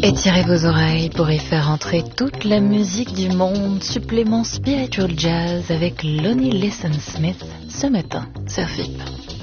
Étirez vos oreilles pour y faire entrer toute la musique du monde. Supplément Spiritual Jazz avec Lonnie Listen Smith ce matin sur FIP.